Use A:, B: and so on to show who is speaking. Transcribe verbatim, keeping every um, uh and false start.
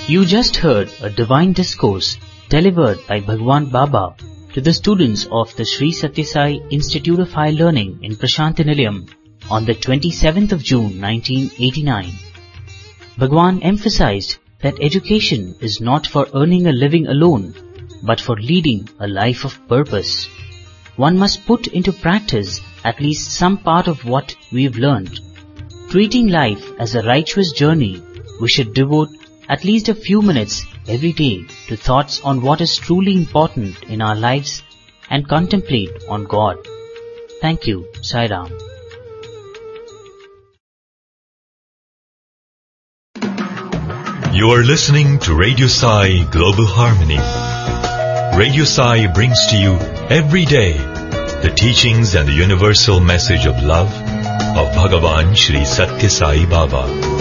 A: You just heard a divine discourse delivered by Bhagwan Baba to the students of the Sri Sathya Sai Institute of High Learning in Prashantinilayam on the twenty-seventh of June nineteen eighty-nine. Bhagwan emphasized that education is not for earning a living alone, but for leading a life of purpose. One must put into practice at least some part of what we've learned. Treating life as a righteous journey, we should devote at least a few minutes every day to thoughts on what is truly important in our lives and contemplate on God. Thank you, Sai Ram.
B: You are listening to Radio Sai Global Harmony. Radio Sai brings to you every day the teachings and the universal message of love of Bhagavan Sri Sathya Sai Baba.